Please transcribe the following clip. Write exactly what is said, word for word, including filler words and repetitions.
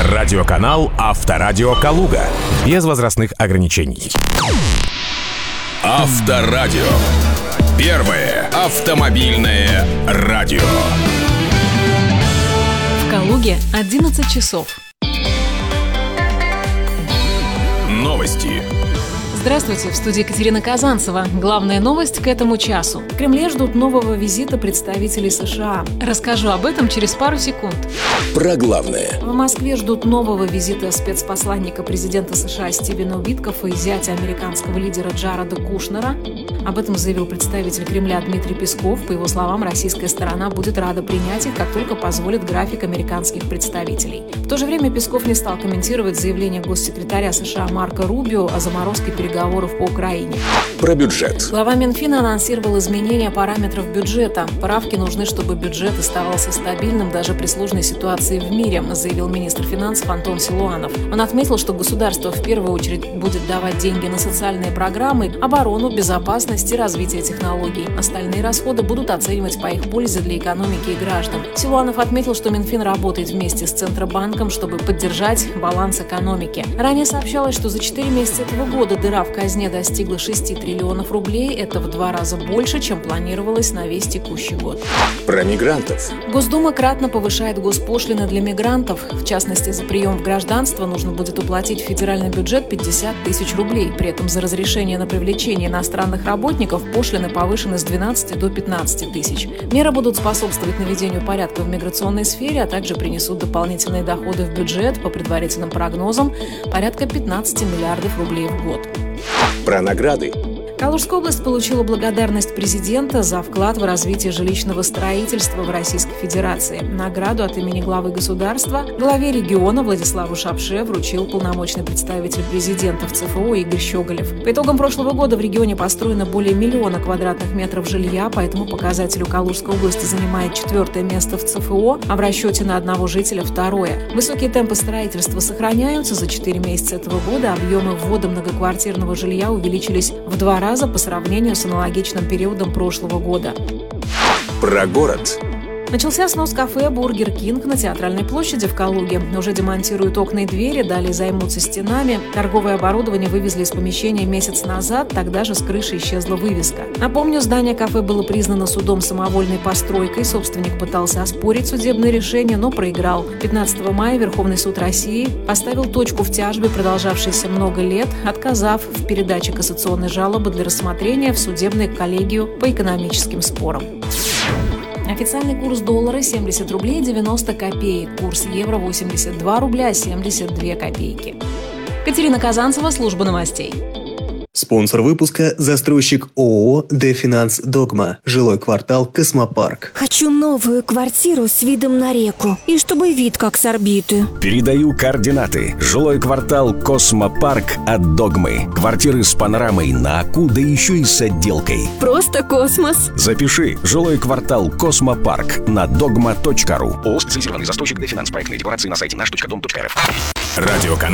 Радиоканал «Авторадио Калуга». Без возрастных ограничений. Авторадио. Первое автомобильное радио. В Калуге одиннадцать часов. Новости. Здравствуйте, в студии Екатерина Казанцева. Главная новость к этому часу. В Кремле ждут нового визита представителей США. Расскажу об этом через пару секунд. Про главное. В Москве ждут нового визита спецпосланника президента США Стивена Уиткоффа и зятя американского лидера Джареда Кушнера. Об этом заявил представитель Кремля Дмитрий Песков. По его словам, российская сторона будет рада принять их, как только позволит график американских представителей. В то же время Песков не стал комментировать заявление госсекретаря США Марко Рубио о заморозке переговоров по Украине. Про бюджет. Глава Минфина анонсировал изменения параметров бюджета. Правки нужны, чтобы бюджет оставался стабильным даже при сложной ситуации в мире, заявил министр финансов Антон Силуанов. Он отметил, что государство в первую очередь будет давать деньги на социальные программы, оборону, безопасность и развитие технологий. Остальные расходы будут оценивать по их пользе для экономики и граждан. Силуанов отметил, что Минфин работает вместе с Центробанком, чтобы поддержать баланс экономики. Ранее сообщалось, что за четыре месяца этого года дыра в казне достигла шести триллионов рублей. Это в два раза больше, чем планировалось на весь текущий год. Про мигрантов. Госдума кратно повышает госпошлины для мигрантов. В частности, за прием в гражданство нужно будет уплатить в федеральный бюджет пятьдесят тысяч рублей. При этом за разрешение на привлечение иностранных работников пошлины повышены с двенадцати до пятнадцати тысяч. Меры будут способствовать наведению порядка в миграционной сфере, а также принесут дополнительные доходы в бюджет, по предварительным прогнозам, порядка пятнадцати миллиардов рублей в год. Про награды. Калужская область получила благодарность президента за вклад в развитие жилищного строительства в Российской Федерации. Награду от имени главы государства главе региона Владиславу Шапше вручил полномочный представитель президента в ЦФО Игорь Щеголев. По итогам прошлого года в регионе построено более миллиона квадратных метров жилья, по этому показателю Калужская область занимает четвертое место в ЦФО, а в расчете на одного жителя второе. Высокие темпы строительства сохраняются. За четыре месяца этого года объемы ввода многоквартирного жилья увеличились в два раза по сравнению с аналогичным периодом прошлого года. Про город. Начался снос кафе «Бургер Кинг» на Театральной площади в Калуге. Уже демонтируют окна и двери, далее займутся стенами. Торговое оборудование вывезли из помещения месяц назад, тогда же с крыши исчезла вывеска. Напомню, здание кафе было признано судом самовольной постройкой. Собственник пытался оспорить судебное решение, но проиграл. пятнадцатого мая Верховный суд России поставил точку в тяжбе, продолжавшейся много лет, отказав в передаче кассационной жалобы для рассмотрения в судебную коллегию по экономическим спорам. Официальный курс доллара семьдесят рублей девяносто копеек, курс евро восемьдесят два рубля семьдесят две копейки. Екатерина Казанцева, служба новостей. Спонсор выпуска – застройщик ООО «Дефинанс Догма», жилой квартал «Космопарк». Хочу новую квартиру с видом на реку и чтобы вид как с орбиты. Передаю координаты. Жилой квартал «Космопарк» от «Догмы». Квартиры с панорамой на Аку, да еще и с отделкой. Просто космос. Запиши. Жилой квартал «Космопарк» на догма точка ру. ООО «Специализированный застройщик Дефинанс». Проектные декларации на сайте наш точка дом точка рф. Радиоканал